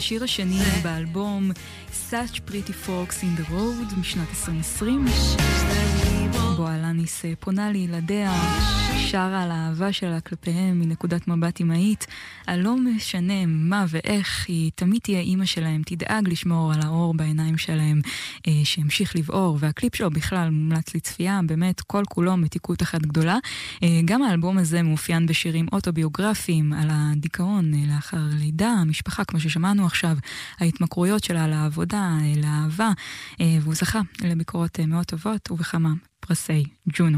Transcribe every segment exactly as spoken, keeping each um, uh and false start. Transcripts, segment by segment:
השיר השני באלבום Such Pretty Folks in the Road משנת עשרים עשרים, בו אלניס פונה לילדיה, שרה על האהבה שלה כלפיהם מנקודת מבט אמהית. לא משנה מה ואיך, היא תמיד תהיה אימא שלהם, תדאג לשמור על האור בעיניים שלהם, שהמשיך לבעור, והקליפ שלו בכלל מומלץ לצפייה, באמת כל כולו מתיקות אחת גדולה. גם האלבום הזה מאופיין בשירים אוטוביוגרפיים על הדיכאון לאחר לידה, המשפחה כמו ששמענו עכשיו, ההתמכרויות שלה לעבודה, לאהבה, והוא זכה לביקורות מאוד טובות ובכמה פרסי ג'ונו.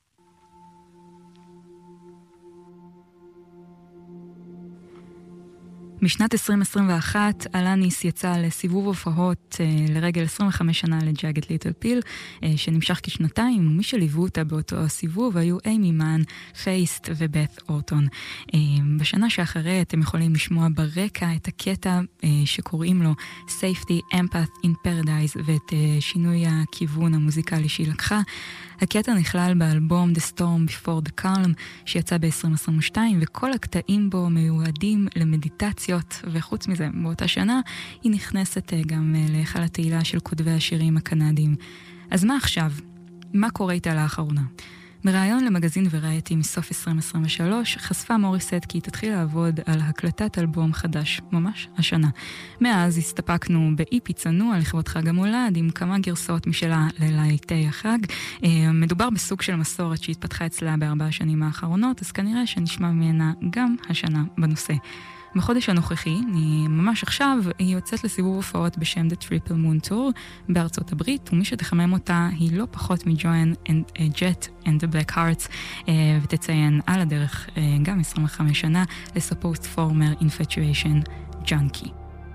בשנת עשרים עשרים ואחת אלניס יצא לסיבוב הופעות אה, לרגל עשרים וחמש שנה לג'אגד ליטל פיל, אה, שנמשך כשנתיים, ומי שליוו אותה באותו הסיבוב היו אימי מן, פייסט ובית אורטון. אה, בשנה שאחרי אתם יכולים לשמוע ברקע את הקטע אה, שקוראים לו Safety Empath in Paradise, ואת אה, שינוי הכיוון המוזיקלי שהיא לקחה. הקטע נכלל באלבום The Storm Before the Calm שיצא ב-עשרים עשרים ושתיים, וכל הקטעים בו מיועדים למדיטציות, וחוץ מזה באותה שנה היא נכנסת גם להיכל התהילה של כותבי השירים הקנדיים. אז מה עכשיו? מה קורה איתה לאחרונה? בראיון למגזין וראייטי מסוף עשרים עשרים ושלוש חשפה מוריסט כי היא תתחיל לעבוד על הקלטת אלבום חדש ממש השנה. מאז הסתפקנו באיפי צנוע לכבוד חג המולד עם כמה גרסאות משלה ללהיטי החג. מדובר בסוג של מסורת שהתפתחה אצלה בארבע השנים האחרונות, אז כנראה שנשמע ממנה גם השנה בנושא. בחודש הנוכחי, ממש עכשיו, היא יוצאת לסיבוב הופעות בשם The Triple Moon Tour בארצות הברית, ומי שתחמם אותה היא לא פחות מג'ואן ג'ט and the Black Hearts, ותציין על הדרך גם עשרים וחמש שנה ל-Supposed Former Infatuation Junkie.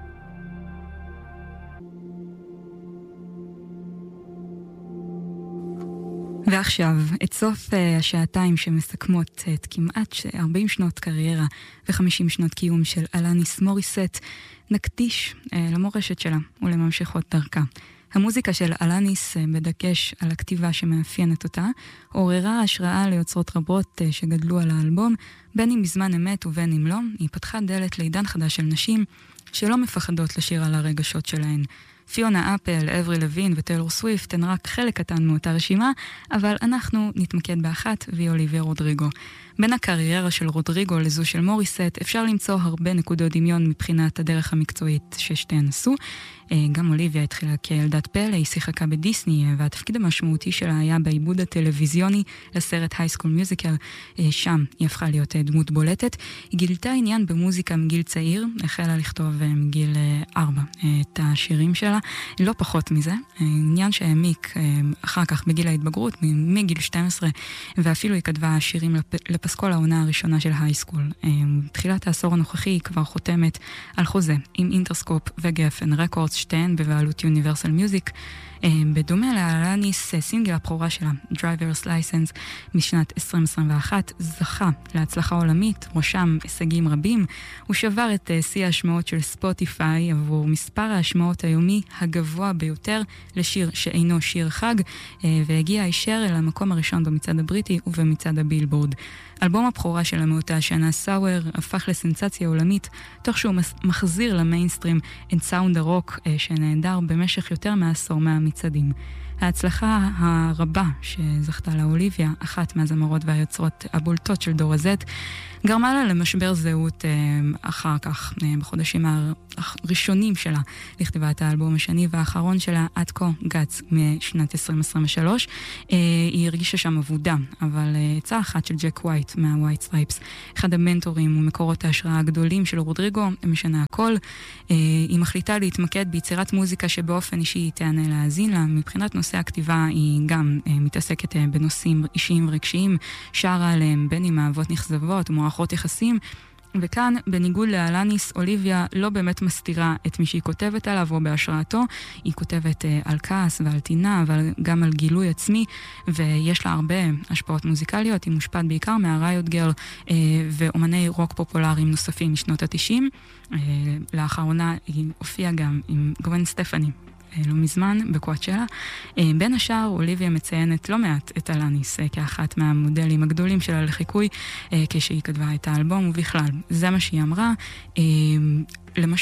ועכשיו, את סוף uh, השעתיים שמסכמות את כמעט ארבעים שנות קריירה ו-חמישים שנות קיום של אלניס מוריסט, נקדיש uh, למורשת שלה ולממשיכות דרכה. המוזיקה של אלניס, uh, בדגש על הכתיבה שמאפיינת אותה, עוררה השראה ליוצרות רבות uh, שגדלו על האלבום, בין אם בזמן אמת ובין אם לא. היא פתחה דלת לעידן חדש של נשים שלא מפחדות לשיר על הרגשות שלהן. פיונה אפל, אברי לוין וטיילור סוויפט הן רק חלק קטן מאותה רשימה, אבל אנחנו נתמקד באחת, והיא אוליביה רודריגו. בין הקריירה של רודריגו לזו של מוריסט אפשר למצוא הרבה נקודות דמיון מבחינת הדרך המקצועית ששתיהן עשו. גם אוליביה התחילה כילדת פלא, היא שיחקה בדיסני, והתפקיד המשמעותי שלה היה בעיבוד הטלוויזיוני לסרט הייסקול מיוזיקל. שם היא הפכה להיות דמות בולטת. היא גילתה עניין במוזיקה מגיל צעיר, החלה לכתוב מגיל ארבע את השירים שלה, לא פחות מזה. עניין שהעמיק אחר כך בגיל ההתבגרות, מגיל שתים עשרה, ואפילו היא כתבה שירים לפסקול העונה הראשונה של הייסקול. תחילת העשור הנוכחי היא כבר חותמת על חוזה עם אינטרסקופ וגפן רקורדס, שתיהן בבעלות יוניברסל מיוזיק. בדומה לאלניס, סינגל הבכורה שלה, Driver's License, משנת עשרים עשרים ואחת, זכה להצלחה עולמית, ראשם הישגים רבים. הוא שבר את שיא ההשמעות של ספוטיפיי עבור מספר ההשמעות היומי הגבוה ביותר לשיר שאינו שיר חג, והגיע הישר אל המקום הראשון במצעד הבריטי ובמצעד הבילבורד. אלבום הבכורה שלה מאותה השנה, סאואר, הפך לסנסציה עולמית, תוך שהוא מחזיר למיינסטרים את סאונד הרוק שנהדר במשך יותר מעשור מהמצעדים. ההצלחה הרבה שזכתה לה אוליביה, אחת מהזמרות והיוצרות הבולטות של דור הזט, גרמה לה למשבר זהות אחר כך, בחודשים הראשונים שלה לכתיבת האלבום השני והאחרון שלה, עד כה גץ משנת עשרים עשרים ושלוש. היא הרגישה שם עבודה, אבל עצה אחת של ג'ק ווייט מהווייט סטרייפס, אחד המנטורים ומקורות ההשראה הגדולים של רודריגו, משנה הכל. היא מחליטה להתמקד ביצירת מוזיקה שבאופן אישי תענה להאזין לה. מבחינת נושא הכתיבה היא גם מתעסקת בנושאים אישיים ורגשיים, שרה עליהם בין עם אהבות נכזבות ומערכות יחסים. וכאן, בניגוד לאלניס, אוליביה לא באמת מסתירה את מי שהיא כותבת עליו או בהשראתו. היא כותבת uh, על כעס ועל טינה, אבל גם על גילוי עצמי, ויש לה הרבה השפעות מוזיקליות. היא מושפעת בעיקר מהריוט גרל uh, ואומני רוק פופולריים נוספים משנות ה-תשעים. Uh, לאחרונה היא הופיעה גם עם גוון סטפני. לא מזמן, בקואצ'לה. בין השאר, אוליביה מציינת לא מעט את אלניס כאחת מהמודלים הגדולים שלה לחיקוי, כשהיא כתבה את האלבום, ובכלל, זה מה שהיא אמרה. למשל,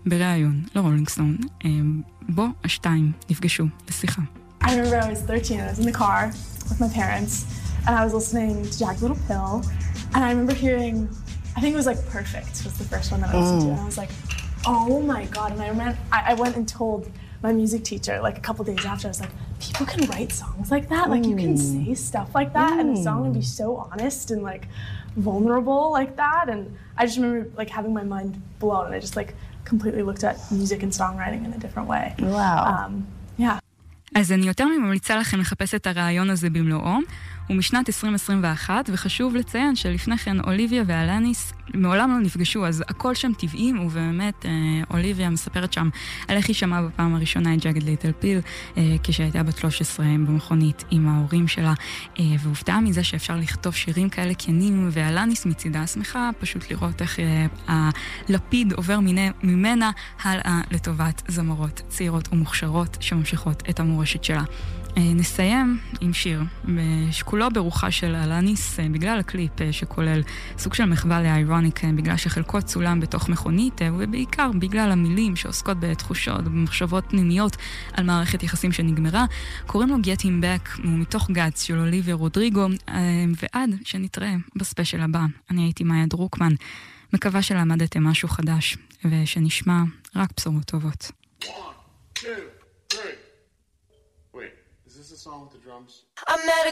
בריאיון לרולינג סטון. בו השתיים נפגשו לשיחה. I remember I was thirteen, I was in the car with my parents, and I was listening to Jagged Little Pill, and I remember hearing, I think it was like Perfect was the first one that I listened mm. to, and I was like, oh my God, and I remember, I, I went and told my music teacher, like a couple days after, I was like, people can write songs like that, like mm. you can say stuff like that, mm. and the song would be so honest and like vulnerable like that, and I just remember like having my mind blown, and I just like completely looked at music and songwriting in a different way. Wow. Um, yeah. אז אני יותר ממליצה לכם לחפש את הרעיון הזה במלואו. הוא משנת עשרים עשרים ואחת, וחשוב לציין שלפני כן אוליביה ואלניס מעולם לא נפגשו, אז הכל שם טבעים, ובאמת אוליביה מספרת שם על איך היא שמעה בפעם הראשונה את ג'אגד ליטל פיל, כשהייתה בת שלוש עשרה במכונית עם ההורים שלה, והופתעה מזה שאפשר לכתוב שירים כאלה כנים, ואלניס מצידה שמחה פשוט לראות איך הלפיד עובר ממנה הלאה לטובת זמרות צעירות ומוכשרות שממשיכות את המורשת שלה. נסיים עם שיר שכולו ברוחה של אלניס בגלל הקליפ שכולל סוג של מחווה לאיירוניק, בגלל שחלקו צולם בתוך מכונית, ובעיקר בגלל המילים שעוסקות בתחושות ובמחשבות פנימיות על מערכת יחסים שנגמרה. קוראים לו Get Him Back, הוא מתוך גאץ של אוליביה רודריגו, ועד שנתראה בספיישל הבא. אני הייתי מאיה דרוקמן, מקווה שלמדתם משהו חדש ושנשמע רק בשורות טובות. I met a